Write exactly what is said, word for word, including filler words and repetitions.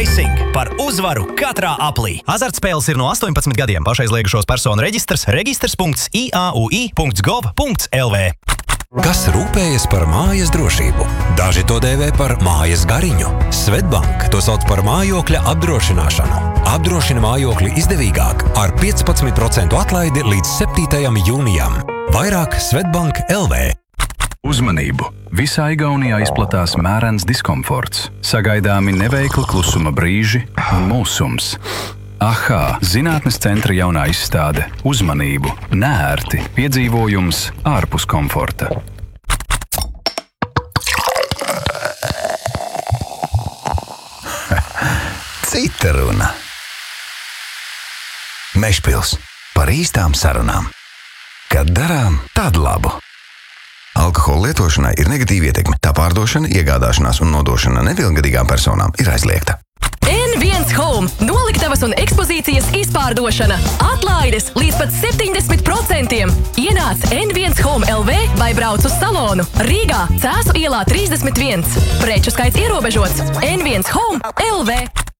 Racing par uzvaru katrā aplī. Azartspēles ir no astoņpadsmit gadiem. Pašaizliegušos personu reģistrs registrs punkts i a u i punkts gov punkts l v. Kas rūpējas par mājas drošību? Daži to dēvē par mājas gariņu. Svetbank to sauc par mājokļa apdrošināšanu. Apdrošina mājokli izdevīgāk ar piecpadsmit procentu atlaidi līdz septītajam jūnijam. Vairāk Svetbank punkt l v. Uzmanību! Visā Igaunijā izplatās mērens diskomforts. Sagaidāmi neveikli klusuma brīži un mūsums. Ahā, zinātnes centra jaunā izstāde. Uzmanību! Neērti piedzīvojums ārpus komforta. Cita runa. Mežpils par īstām sarunām. Kad darām tādu labu. Alkohola lietošanai ir negatīva ietekme. Tā pārdošana, iegādāšanās un nodošana nepilngadīgām personām ir aizliegta. N viens Home – noliktavas un ekspozīcijas izpārdošana. Atlaides līdz pat septiņdesmit procentiem. Ienāc N viens Home punkt l v vai brauc uz salonu. Rīgā, Cēsu ielā trīsdesmit viens. Preču skaits ierobežots. N viens Home punkt l v.